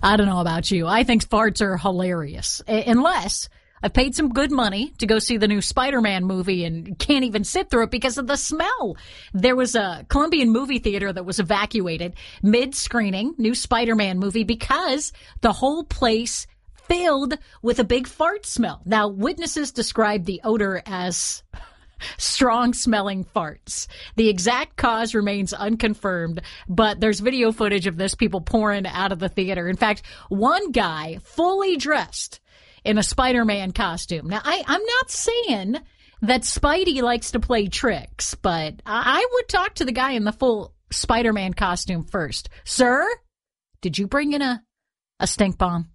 I don't know about you. I think farts are hilarious. Unless I've paid some good money to go see the new Spider-Man movie and can't even sit through it because of the smell. There was a Colombian movie theater that was evacuated mid-screening, new Spider-Man movie, because the whole place filled with a big fart smell. Now, witnesses described the odor as strong-smelling farts. The exact cause remains unconfirmed, but there's video footage of this, people pouring out of the theater. In fact, one guy fully dressed in a Spider-Man costume. Now, I'm not saying that Spidey likes to play tricks, but I would talk to the guy in the full Spider-Man costume first. Sir, did you bring in a stink bomb?